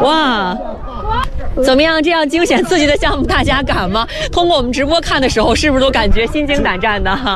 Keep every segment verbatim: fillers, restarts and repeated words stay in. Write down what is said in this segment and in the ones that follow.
哇，怎么样？这样惊险刺激的项目，大家敢吗？通过我们直播看的时候，是不是都感觉心惊胆战的？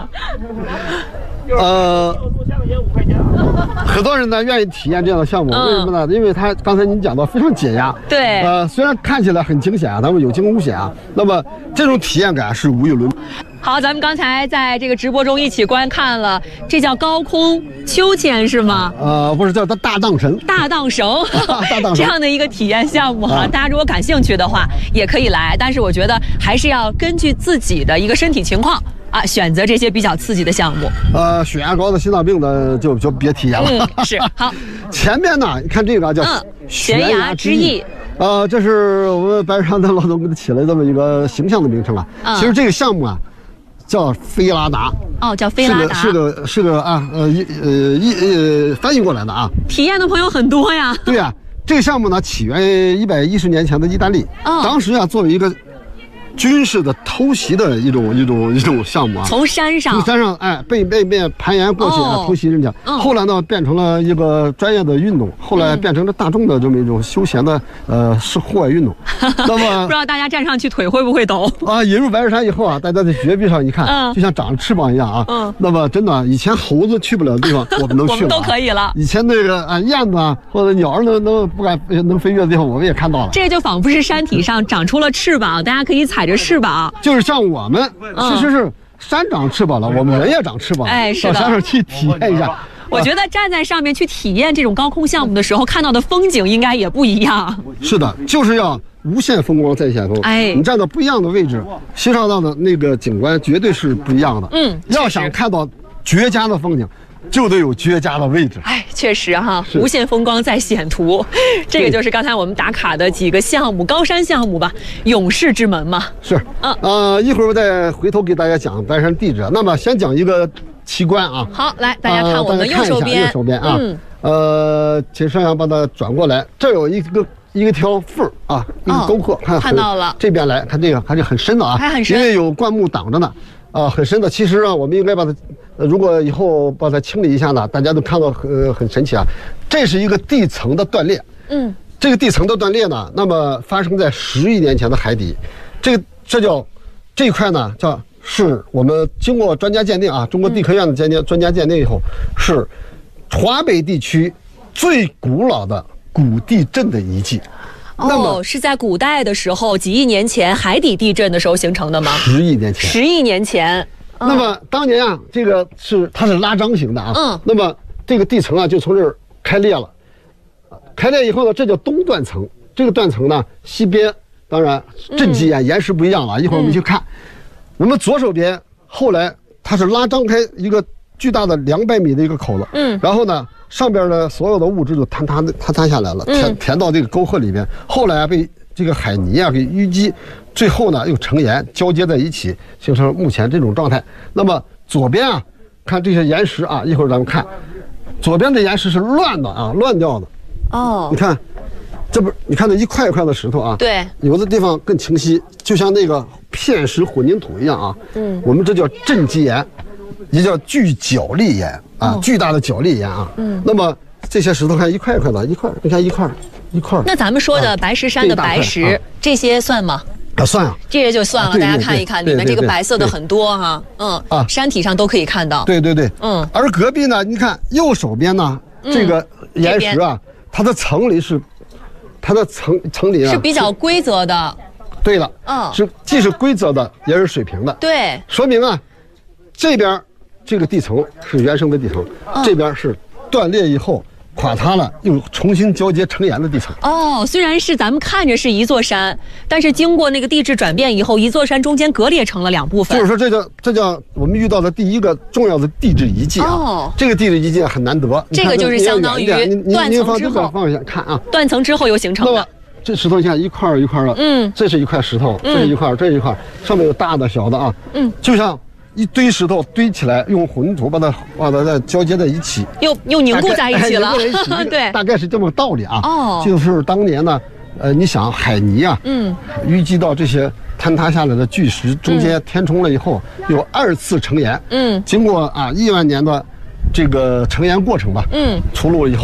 呃，很多人呢愿意体验这样的项目，嗯、为什么呢？因为他刚才您讲到非常解压， 对， 呃，虽然看起来很惊险啊，但是有惊无险啊，那么这种体验感是无与伦比。 好，咱们刚才在这个直播中一起观看了，这叫高空秋千是吗？ 呃，不是，叫它大荡绳。 大荡绳， 大荡绳这样的一个体验项目哈、啊，大家如果感兴趣的话也可以来，但是我觉得还是要根据自己的一个身体情况啊，选择这些比较刺激的项目。 呃，血压高的、心脏病的就就别体验了。 嗯，是。好， 前面呢，你看这个叫悬崖之翼。呃，这是我们白山的老总给他起了这么一个形象的名称啊。嗯、其实这个项目啊。叫菲拉达哦，叫菲拉达， 是个是个是个啊呃一呃一呃翻译过来的啊。 体验的朋友很多呀。 对呀、啊，这个项目呢起源于一百一十年前的意大利，哦、当时啊作为一个军事的偷袭的一种一种一种项目啊， 从山上从山上哎背背面攀岩过去啊、哦、偷袭人家，嗯、后来呢变成了一个专业的运动，后来变成了大众的这么一种休闲的呃是户外运动。那么不知道大家站上去腿会不会抖啊？引入白日山以后啊，大家在绝壁上一看，嗯、就像长了翅膀一样啊。嗯。那么真的，以前猴子去不了的地方，我们能去了、啊， 我们都可以了。 以前那个啊燕子啊或者鸟儿能能不敢能飞跃的地方，我们也看到了。 这就仿佛是山体上长出了翅膀，大家可以踩着翅膀。 就是像我们其实是山长翅膀了，嗯、我们人也长翅膀， 哎，是的， 到山上去体验一下。 我觉得站在上面去体验这种高空项目的时候，看到的风景应该也不一样。 是的，就是要无限风光在前头。哎，你站到不一样的位置，欣赏到的那个景观绝对是不一样的。嗯，要想看到绝佳的风景，就得有绝佳的位置。 哎，确实哈，无限风光在险途，这个就是刚才我们打卡的几个项目，高山项目吧，勇士之门嘛。 是，嗯呃，一会儿我再回头给大家讲白山地址。那么先讲一个奇观啊。 好，来大家看我们右手边， 右手边啊，嗯、呃，请摄像把它转过来，这有一个一个条缝啊，一个沟壑，哦、看看到了。 这边来看这个还是很深的啊， 还很深， 因为有灌木挡着呢。啊，很深的。其实啊，我们应该把它，呃、如果以后把它清理一下呢，大家都看到很、呃、很神奇啊。这是一个地层的断裂，嗯，这个地层的断裂呢，那么发生在十亿年前的海底，这个这叫这一块呢，叫是我们经过专家鉴定啊，中国地科院的鉴定，专家鉴定以后是华北地区最古老的古地震的遗迹。 那么、哦、是在古代的时候，几亿年前海底地震的时候形成的吗？ 十亿年前。 十亿年前。 那么当年啊，这个是它是拉张型的啊。嗯。那么这个地层啊，就从这儿开裂了。开裂以后呢，这叫东断层。这个断层呢，西边当然震基岩、嗯、岩石不一样了。一会儿我们去看。嗯、我们左手边后来它是拉张开一个巨大的两百米的一个口子。嗯。然后呢？上边的所有的物质就坍塌坍塌下来了，填填到这个沟壑里边。后来被这个海泥啊给淤积，最后呢又成岩交接在一起，形成目前这种状态。那么左边啊，看这些岩石啊，一会儿咱们看，左边的岩石是乱的啊，乱掉的。哦，你看，这不，你看那一块一块的石头啊， 对， 有的地方更清晰，就像那个片石混凝土一样啊。嗯，我们这叫震基岩。也叫巨角砾岩啊，哦、巨大的角砾岩啊。嗯，那么这些石头看一块一块的，一块你看一块一块。 那咱们说的白石山的白石，啊、这些算吗？ 啊，算啊， 这些就算了。啊、大家看一看，里面这个白色的很多哈，嗯啊，山体上都可以看到。 对对对，嗯。而隔壁呢，你看右手边呢，嗯、这个岩石啊，它的层里是，它的层层里啊是比较规则的。 对了，嗯，是既是规则的，也是水平的。 对， 说明啊，这边。这个地层是原生的地层，嗯、这边是断裂以后垮塌了，又重新交接成岩的地层。 哦，虽然是咱们看着是一座山，但是经过那个地质转变以后，一座山中间割裂成了两部分。 就是说，这叫这叫我们遇到的第一个重要的地质遗迹啊。哦，这个地质遗迹很难得。 这个就是相当于断层之后， 放一下看啊， 断层之后又形成的。 这石头你看一块一块的，嗯，这是一块石头，这是一块，这一块，上面有大的小的啊，嗯，就像。一堆石头堆起来，用混凝土把它把它再交接在一起， 又又凝固在一起了。 对，大概是这么道理啊。哦，就是当年呢，呃，你想海泥啊，嗯，淤积到这些坍塌下来的巨石中间填充了以后，嗯、有二次成岩。嗯，经过啊亿万年的这个成岩过程吧，嗯，出炉以后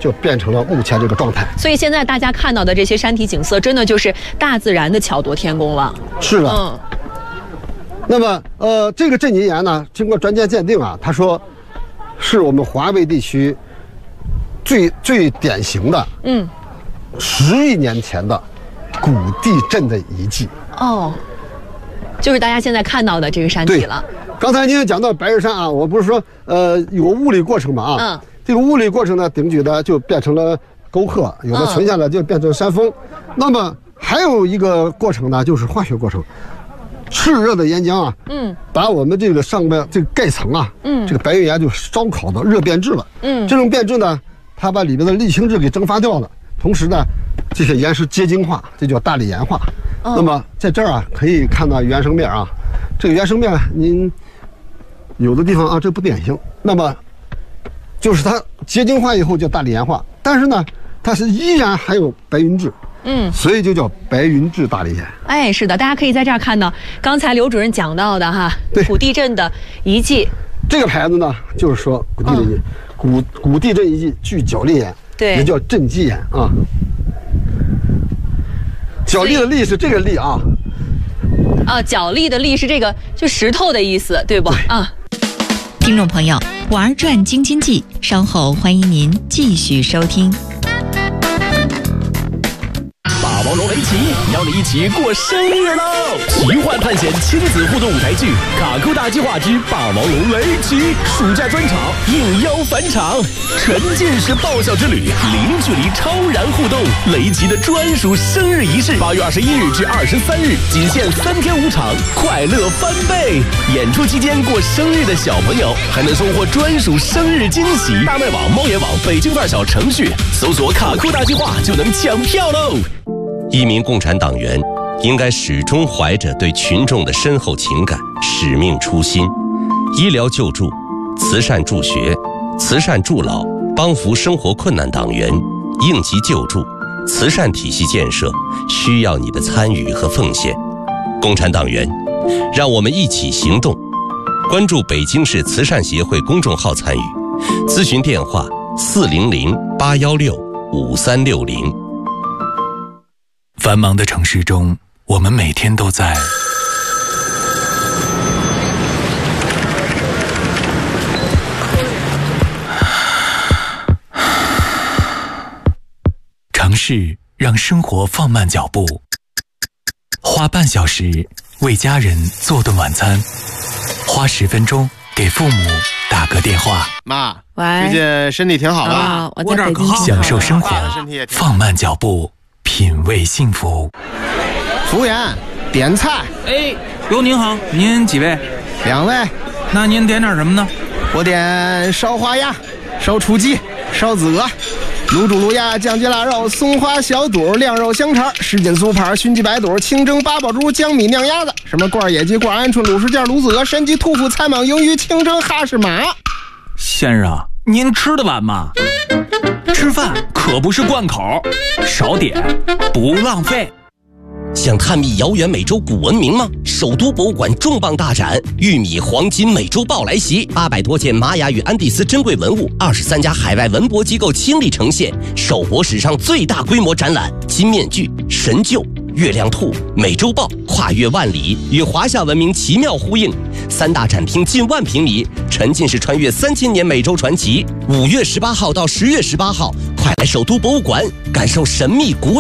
就变成了目前这个状态。 所以现在大家看到的这些山体景色，真的就是大自然的巧夺天工了。 是的。 嗯。 那么，呃，这个震级岩呢，经过专家鉴定啊，他说，是我们华北地区最最典型的，嗯，十亿年前的古地震的遗迹。 哦，就是大家现在看到的这个山体了。 刚才您也讲到白日山啊，我不是说呃有物理过程嘛啊，嗯，这个物理过程呢，顶举的就变成了沟壑，有的存下来就变成山峰。嗯、那么还有一个过程呢，就是化学过程。炽热的岩浆啊，嗯，把我们这个上面这个盖层啊，嗯，这个白云岩就烧烤的热变质了，嗯，这种变质呢，它把里面的沥青质给蒸发掉了，同时呢，这些岩石结晶化，这叫大理岩化。哦、那么在这儿啊，可以看到原生面啊，这个原生面您有的地方啊，这不典型，那么就是它结晶化以后叫大理岩化，但是呢，它是依然还有白云质。嗯，所以就叫白云质大理岩。 哎，是的，大家可以在这儿看到刚才刘主任讲到的哈，古地震的遗迹。 这个牌子呢，就是说古地震遗迹，嗯、古古地震遗迹具角砾岩， 对， 也叫震基岩啊。角砾的砾是这个砾啊。 啊，角砾的砾是这个就石头的意思，对不？ 对啊。 听众朋友，玩转京津冀，稍后欢迎您继续收听。 霸王龙雷奇邀你一起过生日喽！奇幻探险亲子互动舞台剧《卡酷大计划之霸王龙雷奇》暑假专场应邀返场，沉浸式爆笑之旅，零距离超燃互动，雷奇的专属生日仪式，八月二十一日至二十三日，仅限三天五场，快乐翻倍！演出期间过生日的小朋友还能收获专属生日惊喜。大麦网、猫眼网、北京范儿小程序搜索“卡酷大计划”就能抢票喽！ 一名共产党员应该始终怀着对群众的深厚情感、使命初心，医疗救助、慈善助学、慈善助老，帮扶生活困难党员，应急救助、慈善体系建设需要你的参与和奉献。共产党员，让我们一起行动。关注北京市慈善协会公众号参与，咨询电话四零零八幺六五三六零。 繁忙的城市中，我们每天都在城市让生活放慢脚步，花半小时为家人做顿晚餐，花十分钟给父母打个电话。 妈， 喂， 最近身体挺好的， 啊、我在北京。 享受生活，放慢脚步，品味幸福。 服务员，点菜。 哎，哟，您好，您几位？ 两位。 那您点点什么呢？ 我点烧花鸭、烧雏鸡、烧子鹅、卤煮卤鸭、酱鸡腊肉、松花小肚、晾肉香肠、什锦酥盘、熏鸡白肚、清蒸八宝猪、江米酿鸭子，什么罐野鸡、罐鹌鹑、卤什件、卤子鹅、山鸡、兔脯、菜蟒、鱿鱼、清蒸哈士马。 先生，您吃得完吗？吃饭可不是灌口，少点不浪费。 想探秘遥远美洲古文明吗？首都博物馆重磅大展“玉米黄金美洲豹”来袭，八百多件玛雅与安第斯珍贵文物，二十三家海外文博机构倾力呈现，首博史上最大规模展览。金面具、神鹫、月亮兔、美洲豹跨越万里，与华夏文明奇妙呼应。三大展厅近万平米，沉浸式穿越三千年美洲传奇。五月十八号到十月十八号，快来首都博物馆感受神秘古老